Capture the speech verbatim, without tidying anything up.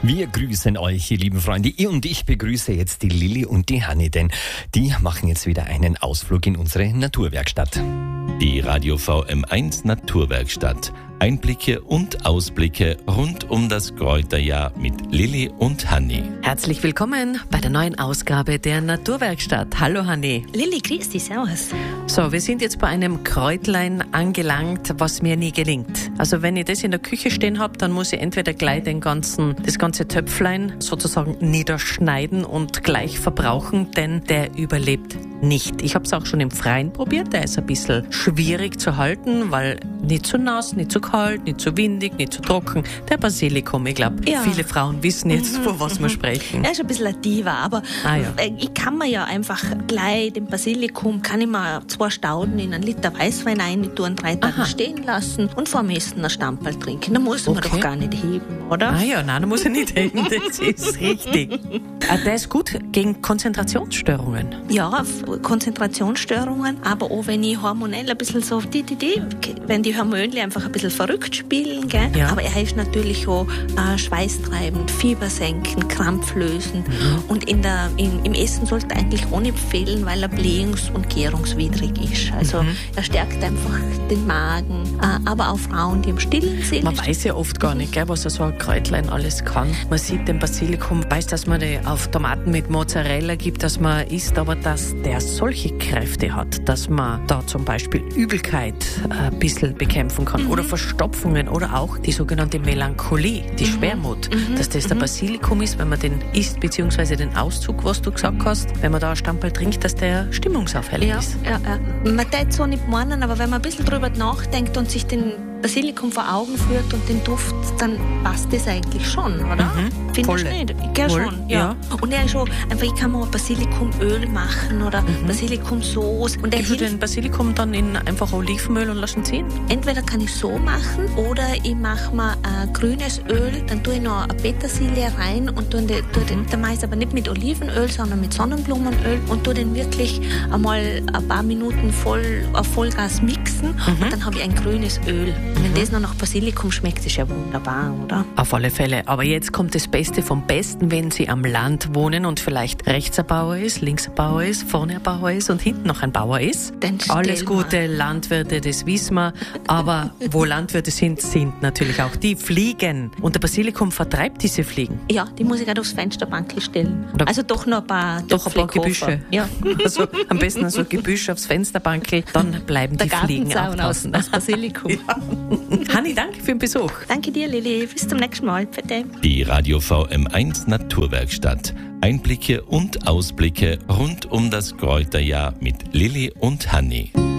Wir grüßen euch, ihr lieben Freunde. Und ich begrüße jetzt die Lilly und die Hanni, denn die machen jetzt wieder einen Ausflug in unsere Naturwerkstatt. Die Radio V M eins Naturwerkstatt. Einblicke und Ausblicke rund um das Kräuterjahr mit Lilly und Hanni. Herzlich willkommen bei der neuen Ausgabe der Naturwerkstatt. Hallo Hanni. Lilly, grüß dich, servus. So, wir sind jetzt bei einem Kräutlein angelangt, was mir nie gelingt. Also wenn ich das in der Küche stehen habe, dann muss ich entweder gleich den ganzen, das ganze Töpflein sozusagen niederschneiden und gleich verbrauchen, denn der überlebt nicht. Ich habe es auch schon im Freien probiert, der ist ein bisschen schwierig zu halten, weil nicht zu nass, nicht zu kalt, nicht zu windig, nicht zu trocken. Der Basilikum, ich glaube, ja. Viele Frauen wissen jetzt, von was wir sprechen. Er ist ein bisschen ein Diva, aber ah, ja. ich kann mir ja einfach gleich den Basilikum, kann ich mir zwei Stauden in einen Liter Weißwein rein, ich tue ihn drei Tage stehen lassen und vor dem Essen ein Stamperl trinken. Da muss man okay. doch gar nicht heben, oder? Ah ja, nein, da muss er nicht heben, das ist richtig. Der ist gut gegen Konzentrationsstörungen. Ja, Konzentrationsstörungen, aber auch wenn ich hormonell ein bisschen so, die, die, die, wenn die Hormone einfach ein bisschen verrückt spielen, gell? Ja. Aber er ist natürlich auch äh, schweißtreibend, Fiebersenken, krampflösend mhm. und in der, in, im Essen sollte er eigentlich auch nicht fehlen, weil er blähungs- und gärungswidrig ist. Also mhm. er stärkt einfach den Magen, äh, aber auch Frauen, die im Stillen sind. Man weiß ja oft gar nicht, gell, was so ein Kräutlein alles kann. Man sieht den Basilikum, weiß, dass man den auf Tomaten mit Mozzarella gibt, dass man isst, aber dass der solche Kräfte hat, dass man da zum Beispiel Übelkeit äh, ein bisschen bekämpfen kann mhm. oder Verstopfungen oder auch die sogenannte Melancholie, die mhm. Schwermut, mhm. dass das der Basilikum ist, wenn man den isst, beziehungsweise den Auszug, was du gesagt hast, wenn man da ein Stamperl trinkt, dass der stimmungsaufhellend ja, ist. Ja, ja. Man darf so nicht meinen, aber wenn man ein bisschen drüber nachdenkt und sich den Basilikum vor Augen führt und den Duft, dann passt das eigentlich schon, oder? Mhm. Findest du nicht? Ich glaube schon, ja. ja. Und er ist schon, einfach, ich kann mir Basilikumöl machen oder mhm. Basilikumsoße. Und Gibst du den Basilikum dann in einfach Olivenöl und lassen ziehen? Entweder kann ich so machen oder ich mache mir ein grünes Öl, dann tue ich noch eine Petersilie rein und tue den, tue den, den Mais aber nicht mit Olivenöl, sondern mit Sonnenblumenöl und tue den wirklich einmal ein paar Minuten voll auf Vollgas mixen mhm. und dann habe ich ein grünes Öl. Und wenn das noch nach Basilikum schmeckt, ist ja wunderbar, oder? Auf alle Fälle. Aber jetzt kommt das Beste vom Besten, wenn Sie am Land wohnen und vielleicht rechts ein Bauer ist, links ein Bauer ist, vorne ein Bauer ist und hinten noch ein Bauer ist. Alles gute mal. Landwirte, das wissen wir. Aber wo Landwirte sind, sind natürlich auch die Fliegen. Und der Basilikum vertreibt diese Fliegen. Ja, die muss ich gerade aufs Fensterbankel stellen. Oder also doch noch ein paar Doch ein paar Gebüsche. Ja. Also am besten so Gebüsch aufs Fensterbankel, dann bleiben die Fliegen auch draußen. Aus Basilikum. Ja. Hanni, danke für den Besuch. Danke dir, Lilly. Bis zum nächsten Mal. Bitte. Die Radio V M eins Naturwerkstatt. Einblicke und Ausblicke rund um das Kräuterjahr mit Lilly und Hanni.